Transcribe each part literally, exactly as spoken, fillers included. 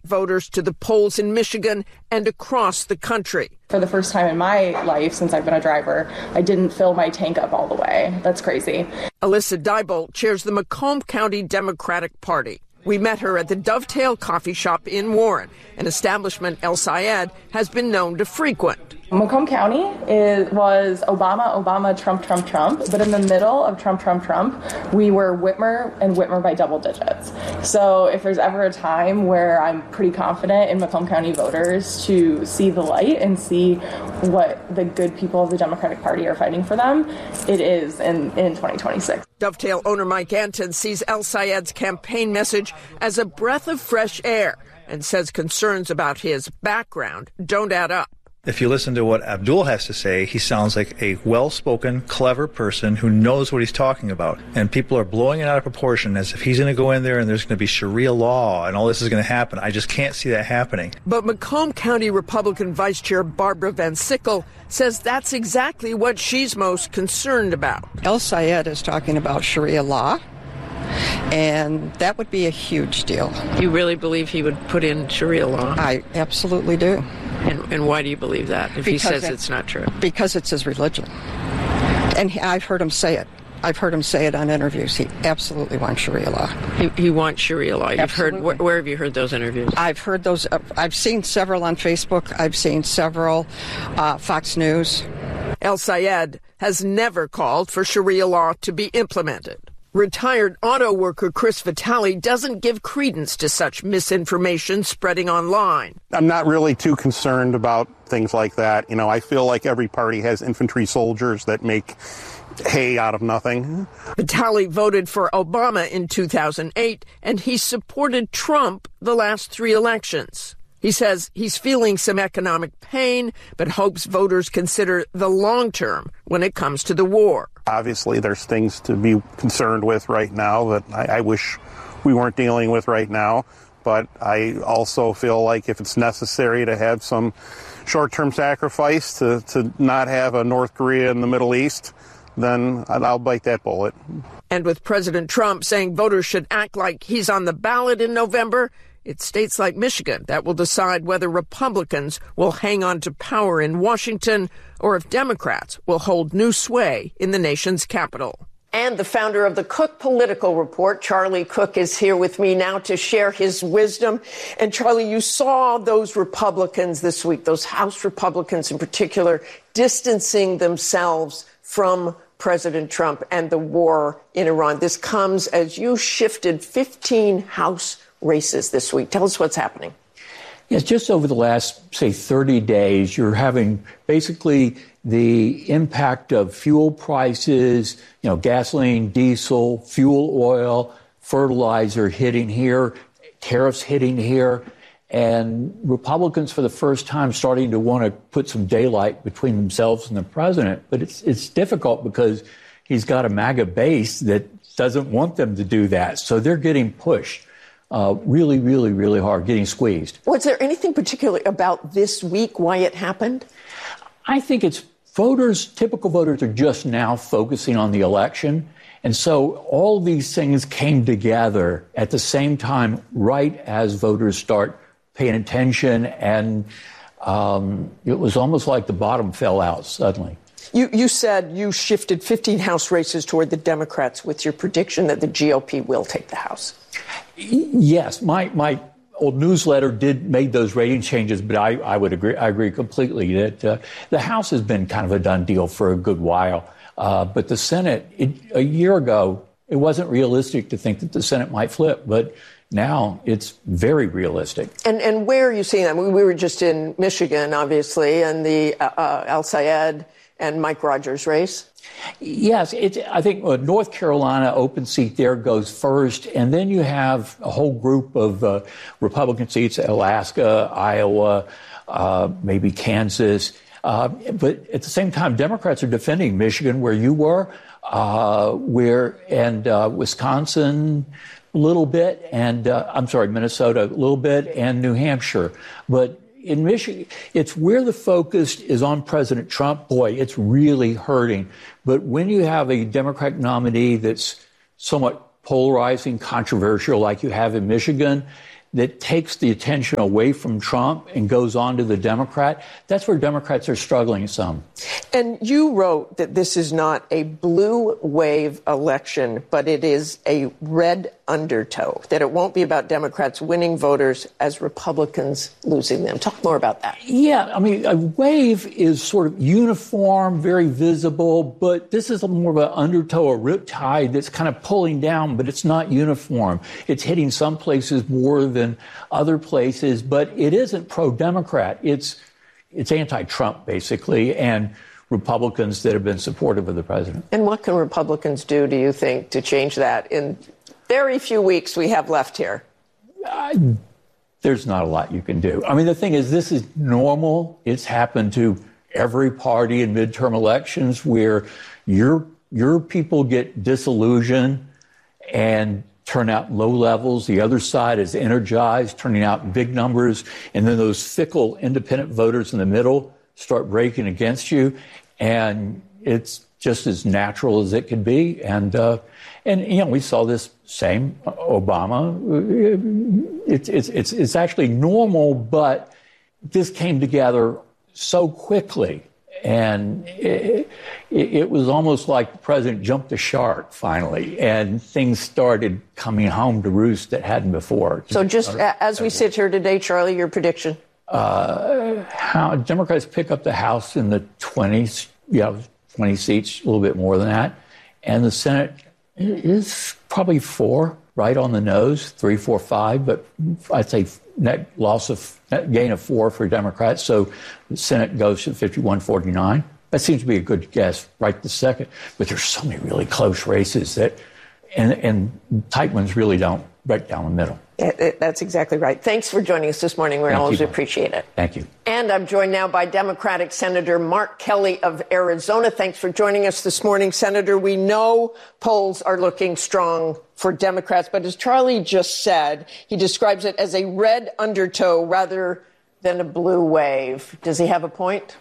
voters to the polls in Michigan and across the country. For the first time in my life since I've been a driver, I didn't fill my tank up all the way. That's crazy. Alyssa Diebold chairs the Macomb County Democratic Party. We met her at the Dovetail Coffee Shop in Warren, an establishment El Sayed has been known to frequent. Macomb County is, was Obama, Obama, Trump, Trump, Trump. But in the middle of Trump, Trump, Trump, we were Whitmer and Whitmer by double digits. So if there's ever a time where I'm pretty confident in Macomb County voters to see the light and see what the good people of the Democratic Party are fighting for them, it is in, in twenty twenty-six. Dovetail owner Mike Anton sees El Sayed's campaign message as a breath of fresh air and says concerns about his background don't add up. If you listen to what Abdul has to say, he sounds like a well-spoken, clever person who knows what he's talking about. And people are blowing it out of proportion as if he's going to go in there and there's going to be Sharia law and all this is going to happen. I just can't see that happening. But Macomb County Republican Vice Chair Barbara Van Sickle says that's exactly what she's most concerned about. El Sayed is talking about Sharia law, and that would be a huge deal. You really believe he would put in Sharia law? I absolutely do. And, and why do you believe that, if because he says it, it's not true? Because it's his religion. And he, I've heard him say it. I've heard him say it on interviews. He absolutely wants Sharia law. He, he wants Sharia law. You've absolutely. heard, wh- where have you heard those interviews? I've heard those. Uh, I've seen several on Facebook. I've seen several uh, Fox News. El Sayed has never called for Sharia law to be implemented. Retired auto worker Chris Vitale doesn't give credence to such misinformation spreading online. I'm not really too concerned about things like that. You know, I feel like every party has infantry soldiers that make hay out of nothing. Vitale voted for Obama in two thousand eight, and he supported Trump the last three elections. He says he's feeling some economic pain, but hopes voters consider the long term when it comes to the war. Obviously, there's things to be concerned with right now that I, I wish we weren't dealing with right now. But I also feel like if it's necessary to have some short-term sacrifice to, to not have a North Korea in the Middle East, then I'll bite that bullet. And with President Trump saying voters should act like he's on the ballot in November, it's states like Michigan that will decide whether Republicans will hang on to power in Washington or if Democrats will hold new sway in the nation's capital. And the founder of the Cook Political Report, Charlie Cook, is here with me now to share his wisdom. And Charlie, you saw those Republicans this week, those House Republicans in particular, distancing themselves from President Trump and the war in Iran. This comes as you shifted fifteen House races this week. Tell us what's happening. Yes, just over the last, say, thirty days, you're having basically the impact of fuel prices, you know, gasoline, diesel, fuel oil, fertilizer hitting here, tariffs hitting here, and Republicans for the first time starting to want to put some daylight between themselves and the president. But it's it's difficult because he's got a MAGA base that doesn't want them to do that. So they're getting pushed. Uh, really, really, really hard, getting squeezed. Was there anything particularly about this week, why it happened? I think it's voters, typical voters are just now focusing on the election. And so all these things came together at the same time, right as voters start paying attention. And um, it was almost like the bottom fell out suddenly. You, you said you shifted fifteen House races toward the Democrats with your prediction that the G O P will take the House. Yes, my my old newsletter did made those rating changes, but I, I would agree. I agree completely that uh, the House has been kind of a done deal for a good while. Uh, but the Senate, it, a year ago, it wasn't realistic to think that the Senate might flip, but now it's very realistic. And and where are you seeing that? We, we were just in Michigan, obviously, and the uh, uh, El Sayed and Mike Rogers race. Yes, it's, I think uh, North Carolina open seat there goes first, and then you have a whole group of uh, Republican seats, Alaska, Iowa, uh, maybe Kansas. Uh, but at the same time, Democrats are defending Michigan, where you were, uh, where and uh, Wisconsin a little bit, and uh, I'm sorry, Minnesota a little bit, and New Hampshire. But in Michigan, it's where the focus is on President Trump. Boy, it's really hurting. But when you have a Democratic nominee that's somewhat polarizing, controversial, like you have in Michigan, that takes the attention away from Trump and goes on to the Democrat, that's where Democrats are struggling some. And you wrote that this is not a blue wave election, but it is a red undertow, that it won't be about Democrats winning voters as Republicans losing them. Talk more about that. Yeah, I mean, a wave is sort of uniform, very visible, but this is a more of an undertow, a riptide that's kind of pulling down, but it's not uniform. It's hitting some places more than other places, but it isn't pro-Democrat. It's it's anti-Trump, basically, and Republicans that have been supportive of the president. And what can Republicans do, do you think, to change that in very few weeks we have left here? I, there's not a lot you can do. I mean, the thing is, this is normal. It's happened to every party in midterm elections where your your people get disillusioned and turn out low levels. The other side is energized, turning out big numbers. And then those fickle independent voters in the middle start breaking against you. And it's just as natural as it could be. And, uh, and you know, we saw this same Obama. It's, it's, it's, it's actually normal, but this came together so quickly. And it, it, it was almost like the president jumped the shark finally, and things started coming home to roost that hadn't before. So just as we sit here today, Charlie, your prediction? Uh, how Democrats pick up the House in the twenties, yeah, twenty seats, a little bit more than that. And the Senate is probably four, right on the nose, three, four, five, but I'd say net loss of net gain of four for Democrats. So the Senate goes to fifty-one forty-nine. That seems to be a good guess right this second. But there's so many really close races that, and, and tight ones really don't break down the middle. It, it, that's exactly right. Thanks for joining us this morning. We always appreciate it. Thank you. And I'm joined now by Democratic Senator Mark Kelly of Arizona. Thanks for joining us this morning, Senator. We know polls are looking strong for Democrats, but as Charlie just said, he describes it as a red undertow rather than a blue wave. Does he have a point?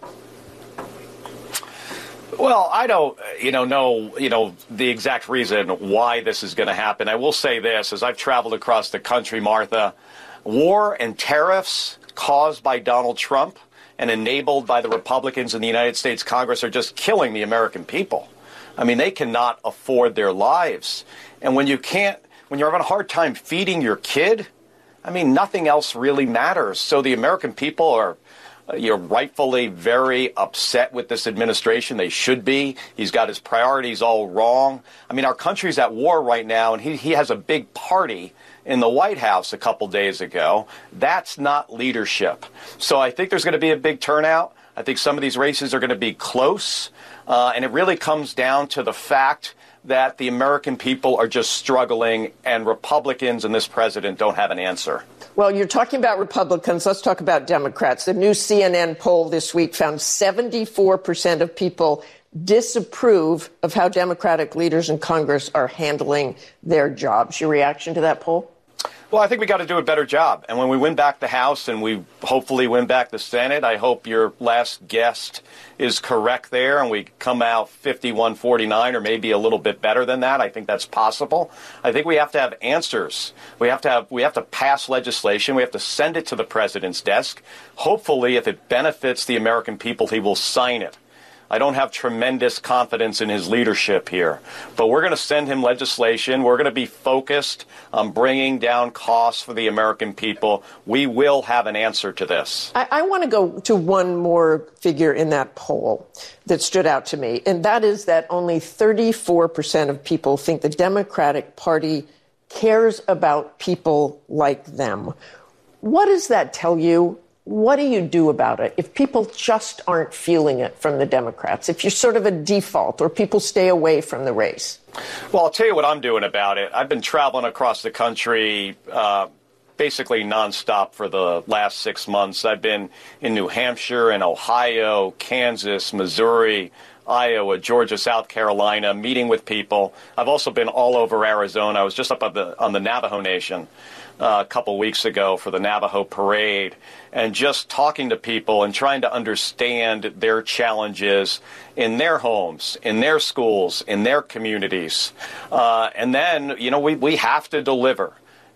Well, I don't, you know, know, you know, the exact reason why this is going to happen. I will say this, as I've traveled across the country, Martha, war and tariffs caused by Donald Trump and enabled by the Republicans in the United States Congress are just killing the American people. I mean, they cannot afford their lives. And when you can't, when you're having a hard time feeding your kid, I mean, nothing else really matters. So the American people are, you're rightfully very upset with this administration. They should be. He's got his priorities all wrong. I mean, our country's at war right now, and he, he has a big party in the White House a couple days ago. That's not leadership. So I think there's going to be a big turnout. I think some of these races are going to be close. Uh, and it really comes down to the fact that the American people are just struggling, and Republicans and this president don't have an answer. Well, you're talking about Republicans. Let's talk about Democrats. The new C N N poll this week found seventy-four percent of people disapprove of how Democratic leaders in Congress are handling their jobs. Your reaction to that poll? Well, I think we got to do a better job. And when we win back the House and we hopefully win back the Senate, I hope your last guest is correct there and we come out fifty-one forty-nine or maybe a little bit better than that. I think that's possible. I think we have to have answers. We have to have we have to pass legislation. We have to send it to the president's desk. Hopefully, if it benefits the American people, he will sign it. I don't have tremendous confidence in his leadership here, but we're going to send him legislation. We're going to be focused on bringing down costs for the American people. We will have an answer to this. I, I want to go to one more figure in that poll that stood out to me, and that is that only thirty-four percent of people think the Democratic Party cares about people like them. What does that tell you? What do you do about it if people just aren't feeling it from the Democrats, if you're sort of a default or people stay away from the race? Well, I'll tell you what I'm doing about it. I've been traveling across the country uh, basically nonstop for the last six months. I've been in New Hampshire and Ohio, Kansas, Missouri, Iowa, Georgia, South Carolina, meeting with people. I've also been all over Arizona. I was just up on the, on the Navajo Nation Uh, a couple weeks ago for the Navajo Parade, and just talking to people and trying to understand their challenges in their homes, in their schools, in their communities. Uh, and then, you know, we, we have to deliver.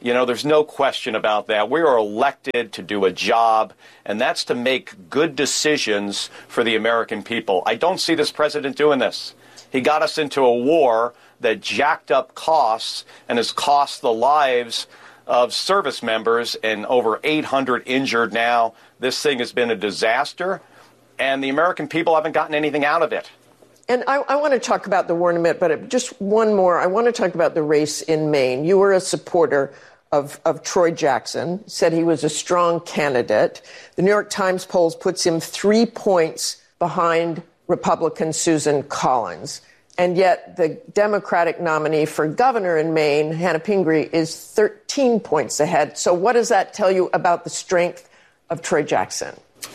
You know, there's no question about that. We are elected to do a job, and that's to make good decisions for the American people. I don't see this president doing this. He got us into a war that jacked up costs and has cost the lives of service members, and over eight hundred injured now. This thing has been a disaster, and the American people haven't gotten anything out of it. And I, I want to talk about the war in a minute, but just one more. I want to talk about the race in Maine. You were a supporter of, of Troy Jackson, said he was a strong candidate. The New York Times polls puts him three points behind Republican Susan Collins. And yet the Democratic nominee for governor in Maine, Hannah Pingree, is thirteen points ahead. So what does that tell you about the strength of Troy Jackson?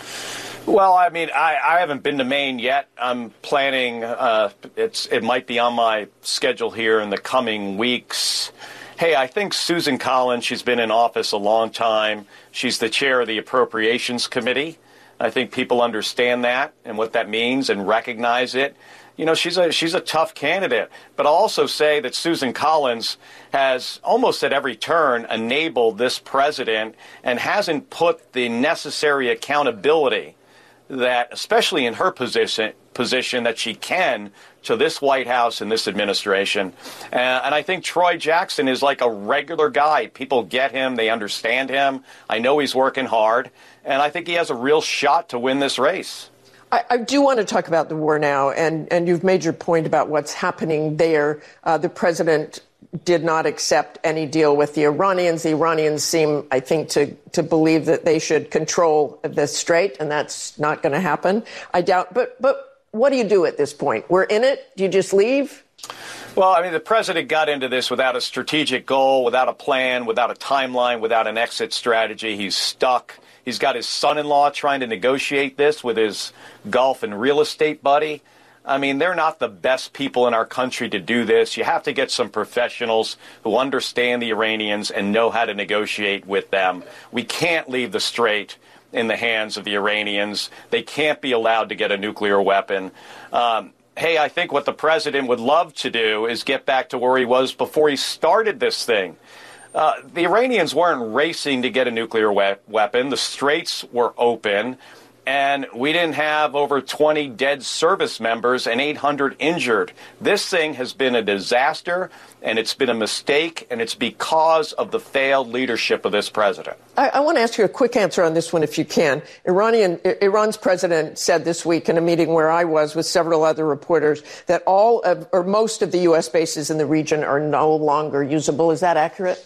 Well, I mean, I, I haven't been to Maine yet. I'm planning, uh, it's it might be on my schedule here in the coming weeks. Hey, I think Susan Collins, she's been in office a long time. She's the chair of the Appropriations Committee. I think people understand that and what that means and recognize it. You know, she's a she's a tough candidate. But I'll also say that Susan Collins has almost at every turn enabled this president and hasn't put the necessary accountability that, especially in her position, position that she can to this White House and this administration. Uh, and I think Troy Jackson is like a regular guy. People get him. They understand him. I know he's working hard. And I think he has a real shot to win this race. I, I do want to talk about the war now, and, and you've made your point about what's happening there. Uh, the president did not accept any deal with the Iranians. The Iranians seem, I think, to, to believe that they should control the Strait, and that's not going to happen. I doubt. But, but what do you do at this point? We're in it. Do you just leave? Well, I mean, the president got into this without a strategic goal, without a plan, without a timeline, without an exit strategy. He's stuck. He's got his son-in-law trying to negotiate this with his golf and real estate buddy. I mean, they're not the best people in our country to do this. You have to get some professionals who understand the Iranians and know how to negotiate with them. We can't leave the Strait in the hands of the Iranians. They can't be allowed to get a nuclear weapon. Um, hey, I think what the president would love to do is get back to where he was before he started this thing. Uh, the Iranians weren't racing to get a nuclear we- weapon. The Straits were open. And we didn't have over twenty dead service members and eight hundred injured. This thing has been a disaster, and it's been a mistake, and it's because of the failed leadership of this president. I, I want to ask you a quick answer on this one, if you can. Iranian, Iran's president said this week in a meeting where I was with several other reporters that all of, or most of the U S bases in the region are no longer usable. Is that accurate?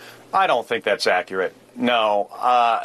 I don't think that's accurate. No. Uh,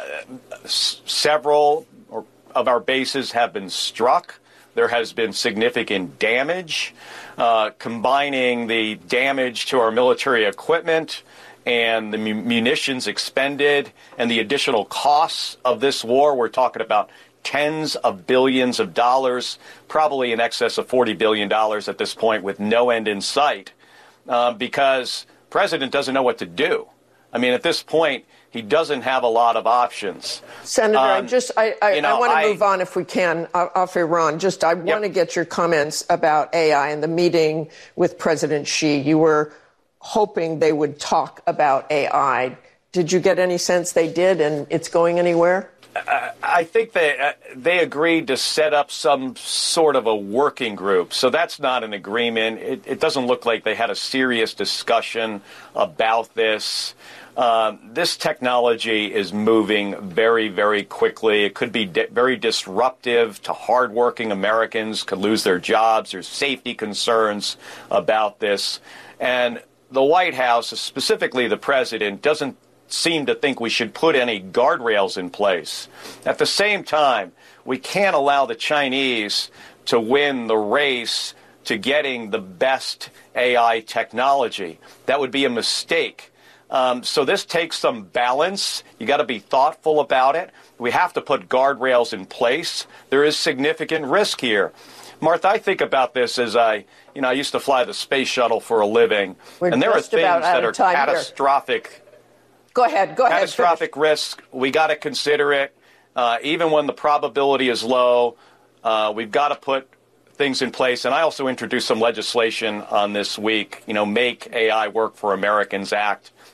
s- several of our bases have been struck. There has been significant damage. Uh, combining the damage to our military equipment and the mu- munitions expended and the additional costs of this war, we're talking about tens of billions of dollars, probably in excess of forty billion dollars at this point, with no end in sight, uh, because the president doesn't know what to do. I mean, at this point, he doesn't have a lot of options. Senator, um, I just I, I, you know, I want to I, move on if we can off Iran. Just I yep. want to get your comments about A I and the meeting with President Xi. You were hoping they would talk about A I. Did you get any sense they did, and it's going anywhere? Uh, I think they uh, they agreed to set up some sort of a working group. So that's not an agreement. It, it doesn't look like they had a serious discussion about this. Uh, this technology is moving very, very quickly. It could be di- very disruptive to hardworking Americans, could lose their jobs. There's safety concerns about this. And the White House, specifically the president, doesn't seem to think we should put any guardrails in place. At the same time, we can't allow the Chinese to win the race to getting the best A I technology. That would be a mistake. Um, so this takes some balance. You got to be thoughtful about it. We have to put guardrails in place. There is significant risk here. Martha, I think about this as I, you know, I used to fly the space shuttle for a living. We're and there are things that are catastrophic. Here. Go ahead. Go ahead. Catastrophic finish. risk. We got to consider it. Uh, even when the probability is low, uh, we've got to put things in place. And I also introduced some legislation on this week, you know, Make A I Work for Americans Act.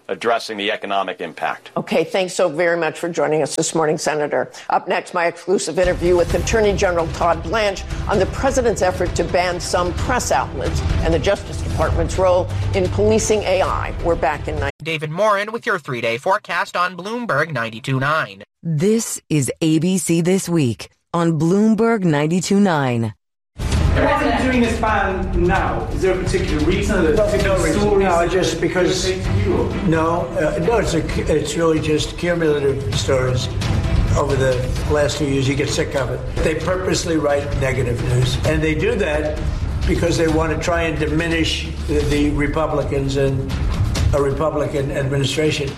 addressing the economic impact. Okay, thanks so very much for joining us this morning, Senator. Up next, my exclusive interview with Attorney General Todd Blanche on the president's effort to ban some press outlets and the Justice Department's role in policing A I. We're back in... David Morin with your three-day forecast on Bloomberg ninety-two point nine. This is A B C This Week on Bloomberg ninety-two point nine. Why are you doing this ban now? Is there a particular reason? That no, particular no reason. stories No, just because. No, uh, no. It's a, it's really just cumulative stories. Over the last few years, you get sick of it. They purposely write negative news, and they do that because they want to try and diminish the, the Republicans and a Republican administration.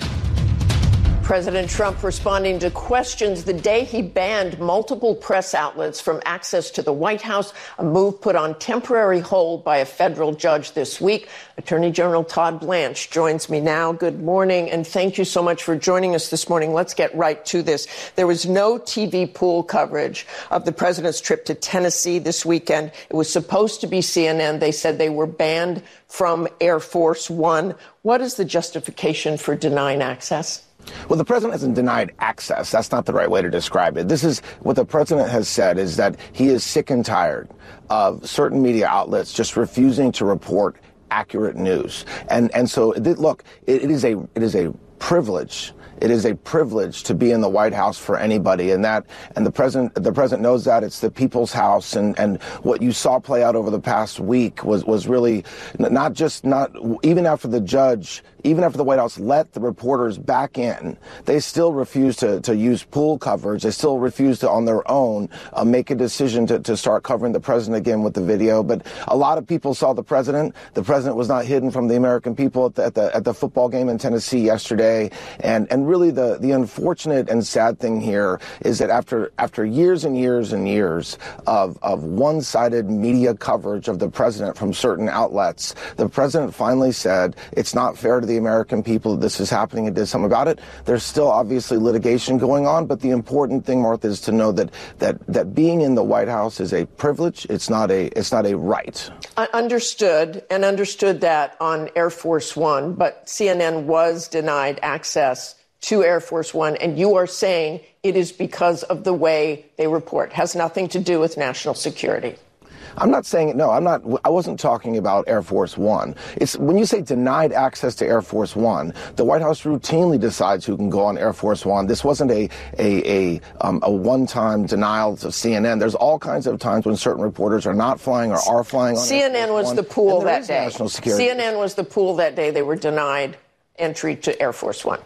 President Trump responding to questions the day he banned multiple press outlets from access to the White House, a move put on temporary hold by a federal judge this week. Attorney General Todd Blanche joins me now. Good morning, and thank you so much for joining us this morning. Let's get right to this. There was no T V pool coverage of the president's trip to Tennessee this weekend. It was supposed to be C N N. They said they were banned from Air Force One. What is the justification for denying access? Well, the president hasn't denied access. That's not the right way to describe it. This is what the president has said, is that he is sick and tired of certain media outlets just refusing to report accurate news. And and so, look, it, it is a it is a privilege. It is a privilege to be in the White House for anybody, and that, and the president, the president knows that. It's the people's house, and, and what you saw play out over the past week was, was really not just not even after the judge, even after the White House let the reporters back in, they still refuse to, to use pool coverage. They still refuse to, on their own, uh, make a decision to, to start covering the president again with the video. But a lot of people saw the president. The president was not hidden from the American people at the, at the, at the football game in Tennessee yesterday, and, and really the, the unfortunate and sad thing here is that after after years and years and years of, of one-sided media coverage of the president from certain outlets, the president finally said it's not fair to the American people that this is happening and did something about it. There's still obviously litigation going on, but the important thing, Martha, is to know that that that being in the White House is a privilege. It's not a it's not a right. I understood and understood that on Air Force One, but C N N was denied access to Air Force One, and you are saying it is because of the way they report. Has nothing to do with national security. I'm not saying it. No, I'm not. I wasn't talking about Air Force One. It's when you say denied access to Air Force One, the White House routinely decides who can go on Air Force One. This wasn't a a a, um, a one-time denial to C N N. There's all kinds of times when certain reporters are not flying or are flying on C N N Air Force was One, the pool that day. National security. C N N was the pool that day. They were denied entry to Air Force One.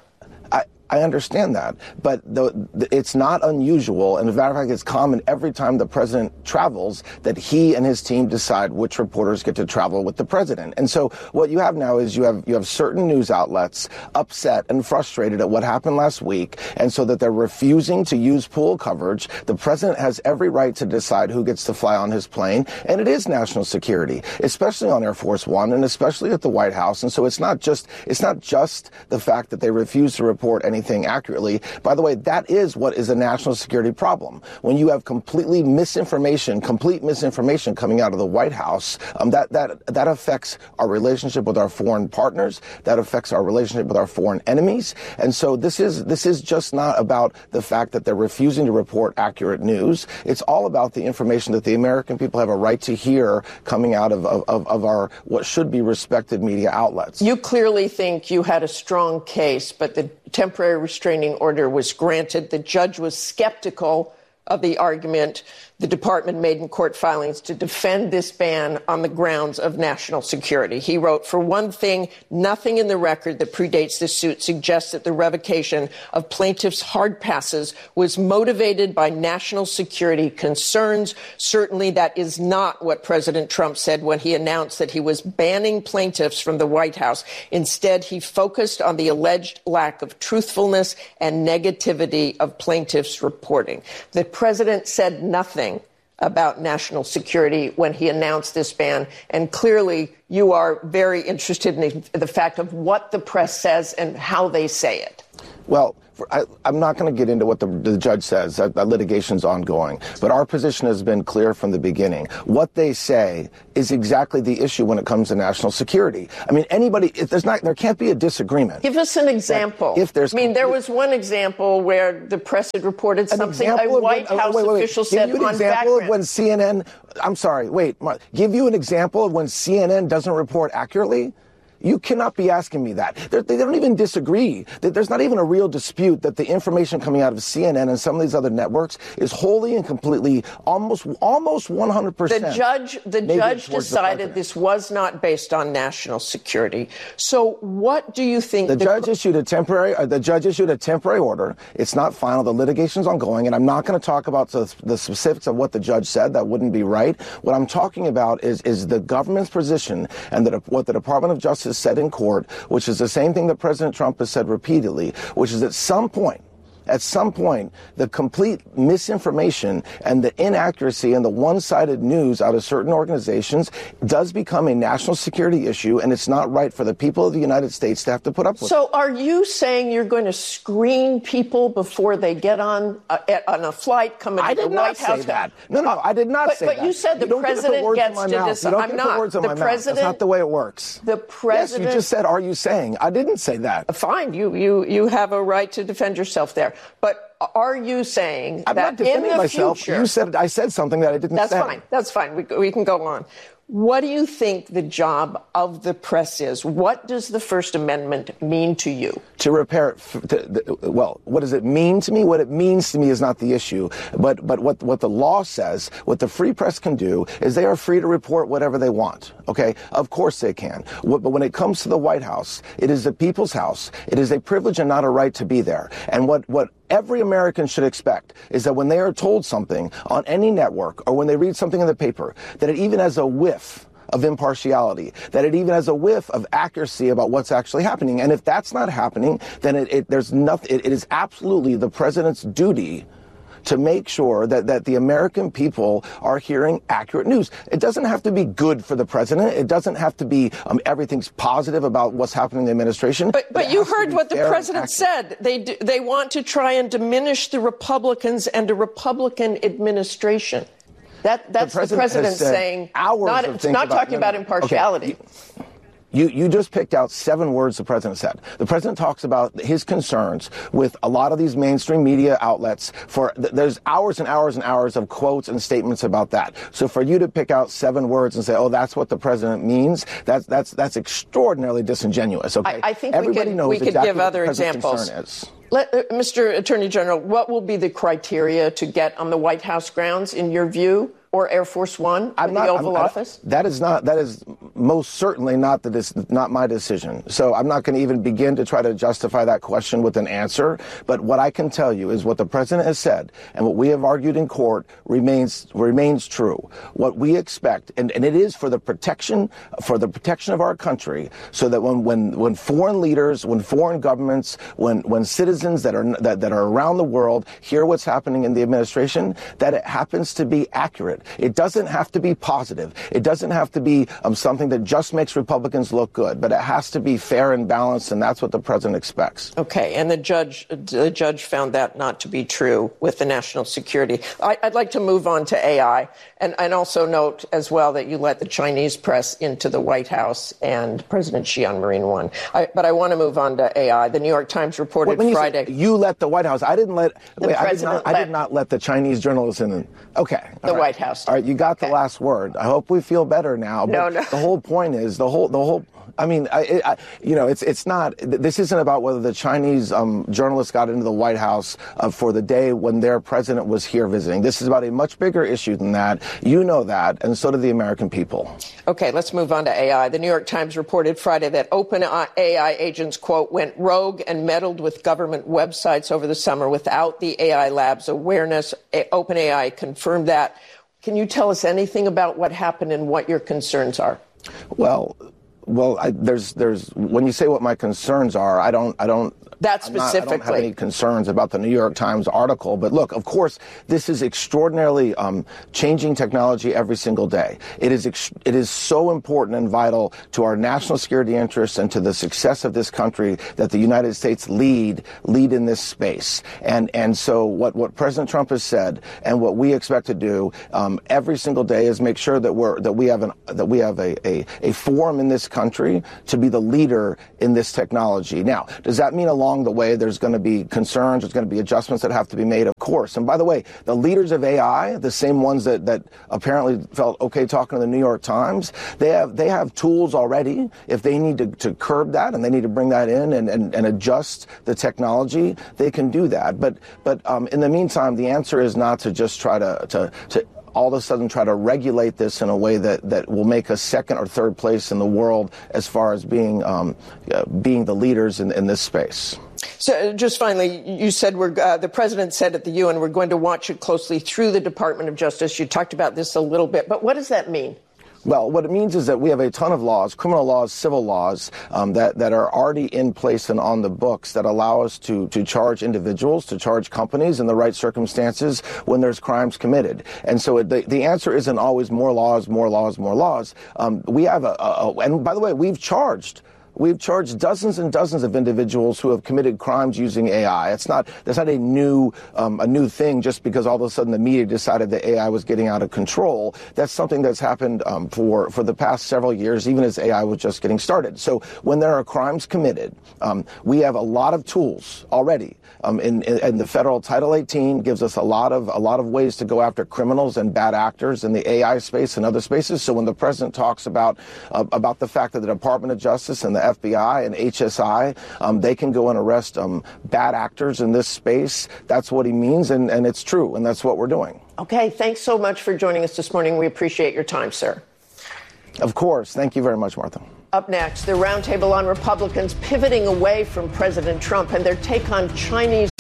I understand that, but the, the, it's not unusual, and as a matter of fact, it's common every time the president travels that he and his team decide which reporters get to travel with the president. And so what you have now is you have you have certain news outlets upset and frustrated at what happened last week, and so that they're refusing to use pool coverage. The president has every right to decide who gets to fly on his plane, and it is national security, especially on Air Force One and especially at the White House. And so it's not just it's not just the fact that they refuse to report anything accurately. By the way, that is what is a national security problem. When you have completely misinformation, complete misinformation coming out of the White House, um, that that that affects our relationship with our foreign partners. That affects our relationship with our foreign enemies. And so this is this is just not about the fact that they're refusing to report accurate news. It's all about the information that the American people have a right to hear coming out of of, of our what should be respected media outlets. You clearly think you had a strong case, but the temporary restraining order was granted. The judge was skeptical of the argument the department made in court filings to defend this ban on the grounds of national security. He wrote, for one thing, nothing in the record that predates this suit suggests that the revocation of plaintiffs' hard passes was motivated by national security concerns. Certainly that is not what President Trump said when he announced that he was banning plaintiffs from the White House. Instead, he focused on the alleged lack of truthfulness and negativity of plaintiffs' reporting. The president said nothing about national security when he announced this ban. And clearly, you are very interested in the, the fact of what the press says and how they say it. Well, for, I, I'm not going to get into what the, the judge says. That, that litigation's ongoing. But our position has been clear from the beginning. What they say is exactly the issue when it comes to national security. I mean, anybody, if there's not, there can't be a disagreement. Give us an example. If there's, I mean, there was one example where the press had reported something a White when, House wait, wait, wait. official give said you an on example background. of when C N N. I'm sorry. Wait. Mark, give you an example of when C N N doesn't report accurately. You cannot be asking me that. They're, they don't even disagree. There's not even a real dispute that the information coming out of C N N and some of these other networks is wholly and completely, almost, almost one hundred percent. The judge, the judge decided the this was not based on national security. So, what do you think? The, the judge issued a temporary. Uh, the judge issued a temporary order. It's not final. The litigation's ongoing, and I'm not going to talk about the, the specifics of what the judge said. That wouldn't be right. What I'm talking about is is the government's position and the, what the Department of Justice said in court, which is the same thing that President Trump has said repeatedly, which is at some point, at some point, the complete misinformation and the inaccuracy and the one-sided news out of certain organizations does become a national security issue, and it's not right for the people of the United States to have to put up with it. So are you saying you're going to screen people before they get on a, on a flight coming to the White House? I did not say that. No, no, I did not but, say but that. But you said the you president get gets to decide. You don't I'm get not. the words in the my president, mouth. That's not the way it works. The president. Yes, you just said, are you saying? I didn't say that. Fine. You, you, you have a right to defend yourself there. But are you saying I'm that not defending in the myself. future? You said I said something that I didn't that's say. That's fine. That's fine. We, we can go on. What do you think the job of the press is? What does the First Amendment mean to you? To repair, to, well, what does it mean to me? What it means to me is not the issue. But but what, what the law says, what the free press can do, is they are free to report whatever they want. Okay? Of course they can. But when it comes to the White House, it is the people's house. It is a privilege and not a right to be there. And what, what every American should expect is that when they are told something on any network or when they read something in the paper, that it even has a whiff of impartiality, that it even has a whiff of accuracy about what's actually happening. And if that's not happening, then it, it there's nothing. It, it is absolutely the president's duty to make sure that, that the American people are hearing accurate news. It doesn't have to be good for the president. It doesn't have to be um, everything's positive about what's happening in the administration. But, but, but you heard what the president accurate. said. They do, they want to try and diminish the Republicans and a Republican administration. That, that's the president, the president saying, not, it's not about, talking no, about impartiality. Okay. You, you just picked out seven words the president said. The president talks about his concerns with a lot of these mainstream media outlets. For there's hours and hours and hours of quotes and statements about that. So for you to pick out seven words and say, "Oh, that's what the president means," that's that's that's extraordinarily disingenuous. Okay, I, I think everybody we could, knows we could exactly give what other the president's examples. concern is. Let, uh, Mister Attorney General, what will be the criteria to get on the White House grounds, in your view? Or Air Force One, or I'm not, the Oval I'm, Office? I, that is not. That is most certainly not the not my decision. So I'm not going to even begin to try to justify that question with an answer. But what I can tell you is what the president has said and what we have argued in court remains remains true. What we expect, and, and it is for the protection for the protection of our country, so that when when when foreign leaders, when foreign governments, when when citizens that are that, that are around the world hear what's happening in the administration, that it happens to be accurate. It doesn't have to be positive. It doesn't have to be um, something that just makes Republicans look good, but it has to be fair and balanced, and that's what the president expects. Okay, and the judge, the judge found that not to be true with the national security. I, I'd like to move on to A I, and, and also note as well that you let the Chinese press into the White House, and President Xi on Marine One. I, but I want to move on to A I. The New York Times reported Wait, Friday. You, you let the White House. I didn't let. The wait, I did, not, let, I did not let the Chinese journalists in. Okay. The right. White House. All right, you got okay. the last word. I hope we feel better now. But no, no. The whole point is the whole the whole. I mean, I, I, you know, it's it's not. This isn't about whether the Chinese um, journalists got into the White House uh, for the day when their president was here visiting. This is about a much bigger issue than that. You know that, and so do the American people. Okay, let's move on to A I. The New York Times reported Friday that Open A I agents, quote, went rogue and meddled with government websites over the summer without the A I lab's awareness. Open A I confirmed that. Can you tell us anything about what happened and what your concerns are? Well. Well, I, there's, there's, when you say what my concerns are, I don't, I don't, That I'm not- specifically. I don't have any concerns about the New York Times article. But look, of course, this is extraordinarily um, changing technology every single day. It is ex- it is so important and vital to our national security interests and to the success of this country that the United States lead lead in this space. And and so what, what President Trump has said and what we expect to do um, every single day is make sure that we're that we have an that we have a, a, a forum in this country to be the leader in this technology. Now, does that mean along the way there's going to be concerns, there's going to be adjustments that have to be made? Of course. And by the way, the leaders of A I, the same ones that, that apparently felt okay talking to the New York Times, they have they have tools already. If they need to, to curb that and they need to bring that in and, and, and adjust the technology, they can do that. But but um, in the meantime, the answer is not to just try to to, to all of a sudden try to regulate this in a way that, that will make us second or third place in the world as far as being um, uh, being the leaders in, in this space. So just finally, you said we're, uh, the president said at the U N we're going to watch it closely through the Department of Justice. You talked about this a little bit, but what does that mean? Well, what it means is that we have a ton of laws, criminal laws, civil laws, um, that, that are already in place and on the books that allow us to, to charge individuals, to charge companies in the right circumstances when there's crimes committed. And so it, the, the answer isn't always more laws, more laws, more laws. Um, we have a, a, a, and by the way, we've charged We've charged dozens and dozens of individuals who have committed crimes using A I. It's not, that's not a new, um, a new thing just because all of a sudden the media decided that A I was getting out of control. That's something that's happened, um, for, for the past several years, even as A I was just getting started. So when there are crimes committed, um, we have a lot of tools already. Um, in, in, and the federal Title eighteen gives us a lot of a lot of ways to go after criminals and bad actors in the A I space and other spaces. So when the president talks about uh, about the fact that the Department of Justice and the F B I and H S I, um, they can go and arrest um, bad actors in this space, that's what he means, and, and it's true, and that's what we're doing. Okay, thanks so much for joining us this morning. We appreciate your time, sir. Of course. Thank you very much, Martha. Up next, the roundtable on Republicans pivoting away from President Trump and their take on Chinese